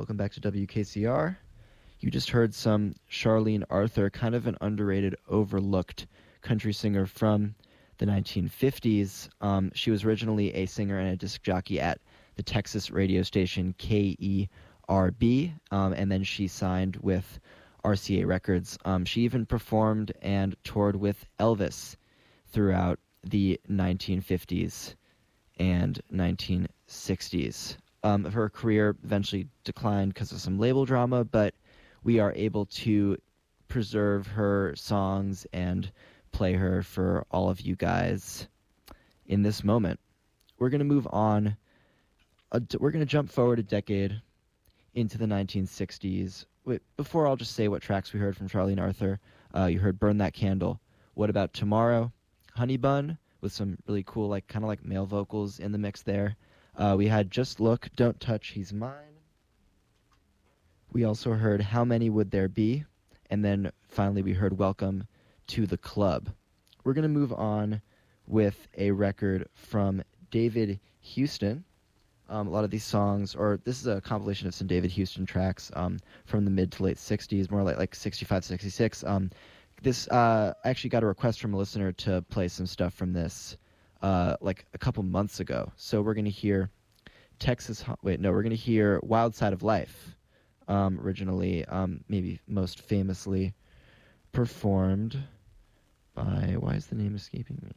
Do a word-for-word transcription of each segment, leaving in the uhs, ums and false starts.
Welcome back to W K C R. You just heard some Charlene Arthur, kind of an underrated, overlooked country singer from the nineteen fifties. Um, she was originally a singer and a disc jockey at the Texas radio station K E R B, um, and then she signed with R C A Records. Um, she even performed and toured with Elvis throughout the nineteen fifties and nineteen sixties. Um, her career eventually declined because of some label drama, but we are able to preserve her songs and play her for all of you guys in this moment. We're going to move on. Uh, we're going to jump forward a decade into the nineteen sixties. Wait, before I'll just say what tracks we heard from Charlene Arthur. Uh, you heard Burn That Candle. What About Tomorrow? Honey Bun, with some really cool, like kind of like male vocals in the mix there. Uh, we had Just Look, Don't Touch, He's Mine. We also heard How Many Would There Be? And then finally we heard Welcome to the Club. We're going to move on with a record from David Houston. Um, a lot of these songs, or this is a compilation of some David Houston tracks um, from the mid to late sixties, more like, like sixty-five, sixty-six. Um, this, uh, I actually got a request from a listener to play some stuff from this uh, like a couple months ago. So we're going to hear Texas, wait, no, we're going to hear Wild Side of Life, um, originally, um, maybe most famously performed by, why is the name escaping me?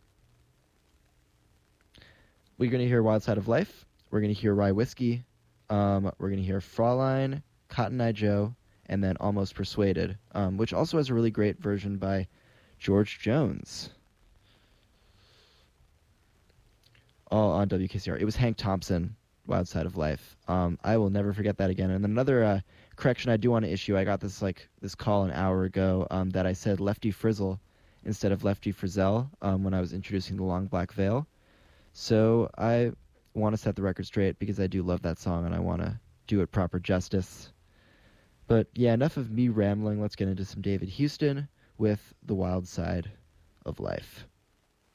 We're going to hear Wild Side of Life. We're going to hear Rye Whiskey. Um, we're going to hear Fraulein, Cotton Eye Joe, and then Almost Persuaded, um, which also has a really great version by George Jones. All on W K C R. It was Hank Thompson, Wild Side of Life. Um, I will never forget that again. And then another uh, correction I do want to issue. I got this like this call an hour ago um, that I said Lefty Frizzle instead of Lefty Frizzell um, when I was introducing the Long Black Veil. So I want to set the record straight because I do love that song and I want to do it proper justice. But yeah, enough of me rambling. Let's get into some David Houston with The Wild Side of Life.